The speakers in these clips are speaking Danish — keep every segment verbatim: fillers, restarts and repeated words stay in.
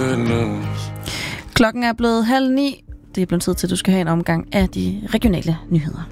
Klokken er blevet halv ni. Det er blevet tid til, at du skal have en omgang af de regionale nyheder.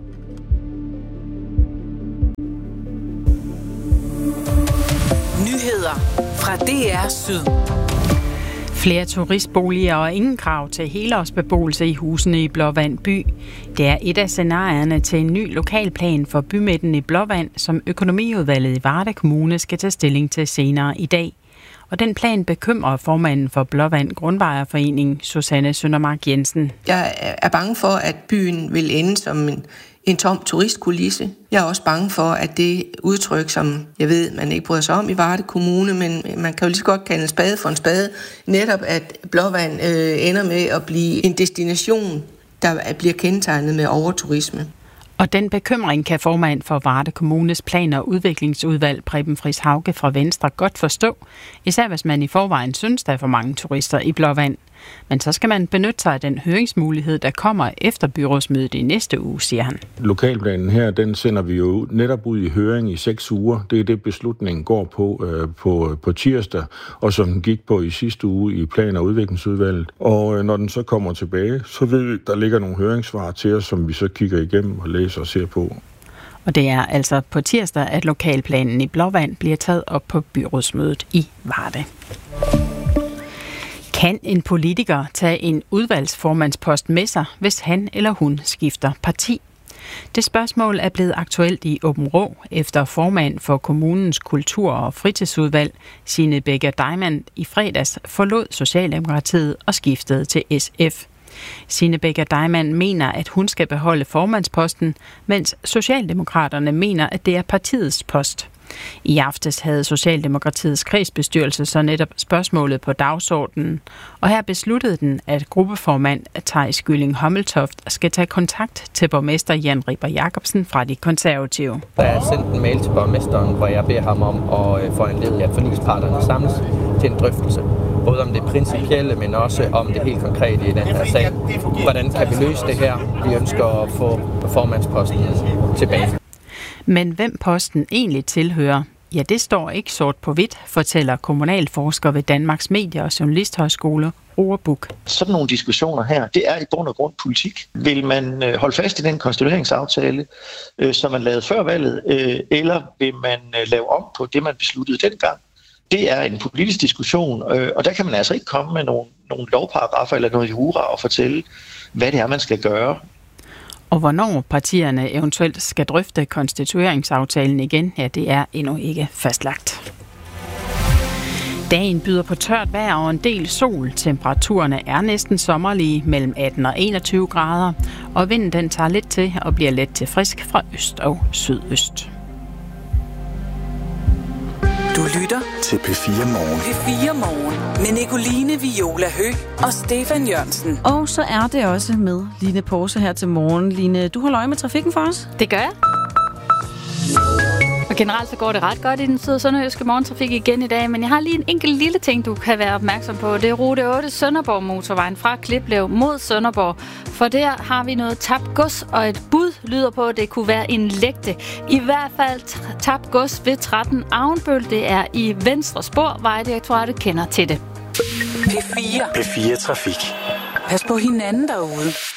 Nyheder fra D R Syd. Flere turistboliger og ingen krav til helårsbeboelse i husene i Blåvand by. Det er et af scenarierne til en ny lokalplan for bymidten i Blåvand, som økonomiudvalget i Varde Kommune skal tage stilling til senere i dag. Og den plan bekymrer formanden for Blåvand Grundejerforening, Susanne Søndermark Jensen. Jeg er bange for, at byen vil ende som en, en tom turistkulisse. Jeg er også bange for, at det udtryk, som jeg ved, man ikke bryder sig om i Varde Kommune, men man kan jo lige så godt kalde en spade for en spade, netop at Blåvand øh, ender med at blive en destination, der bliver kendetegnet med overturisme. Og den bekymring kan formand for Varde Kommunes plan- og udviklingsudvalg Preben Friis Hauge fra Venstre godt forstå, især hvis man i forvejen synes, der er for mange turister i Blåvand. Men så skal man benytte sig af den høringsmulighed, der kommer efter byrådsmødet i næste uge, siger han. Lokalplanen her, den sender vi jo netop ud i høring i seks uger. Det er det, beslutningen går på øh, på, på tirsdag, og som den gik på i sidste uge i plan- og udviklingsudvalget. Og øh, når den så kommer tilbage, så ved vi, der ligger nogle høringssvar til os, som vi så kigger igennem og læser og ser på. Og det er altså på tirsdag, at lokalplanen i Blåvand bliver taget op på byrådsmødet i Varde. Kan en politiker tage en udvalgsformandspost med sig, hvis han eller hun skifter parti? Det spørgsmål er blevet aktuelt i Aabenraa, efter formand for kommunens kultur- og fritidsudvalg, Signe Becker Deimann, i fredags forlod Socialdemokratiet og skiftede til S F. Signe Becker Deimann mener, at hun skal beholde formandsposten, mens Socialdemokraterne mener, at det er partiets post. I aftes havde Socialdemokratiets kredsbestyrelse så netop spørgsmålet på dagsordenen, og her besluttede den, at gruppeformand Theis Gylling Hommeltoft skal tage kontakt til borgmester Jan Riber Jacobsen fra De Konservative. Der er sendt en mail til borgmesteren, hvor jeg beder ham om at foranledige, at forligsparterne samles til en drøftelse. Både om det principielle, men også om det helt konkrete i den her sag. Hvordan kan vi løse det her? Vi ønsker at få formandsposten tilbage. Men hvem posten egentlig tilhører, ja, det står ikke sort på hvidt, fortæller kommunalforsker ved Danmarks Medie- og Journalisthøjskole, Roar Buch. Sådan nogle diskussioner her, det er i bund og grund politik. Vil man holde fast i den konstitueringsaftale, som man lavede før valget, eller vil man lave om på det, man besluttede dengang? Det er en politisk diskussion, og der kan man altså ikke komme med nogle, nogle lovparagrafer eller noget jura og fortælle, hvad det er, man skal gøre. Og hvornår partierne eventuelt skal drøfte konstitueringsaftalen igen, ja, det er endnu ikke fastlagt. Dagen byder på tørt vejr og en del sol. Temperaturerne er næsten sommerlige, mellem atten og enogtyve grader, og vinden den tager lidt til og bliver let til frisk fra øst og sydøst. Du lytter til P fire Morgen. P fire Morgen med Nicoline Viola Høgh og Stefan Jørgensen. Og så er det også med Line Porse her til morgen. Line, du holder øje med trafikken for os? Det gør jeg. Og generelt så går det ret godt i den syd- og sønderjyske morgentrafik igen i dag, men jeg har lige en enkelt lille ting, du kan være opmærksom på. Det er rute otte Sønderborg motorvejen fra Kliplev mod Sønderborg. For der har vi noget tabt gods, og et bud lyder på, at det kunne være en lægte. I hvert fald tabt gods ved tretten Avnbøl. Det er i venstre spor. Vejdirektoratet kender til det. P fire. P fire Trafik. Pas på hinanden derude.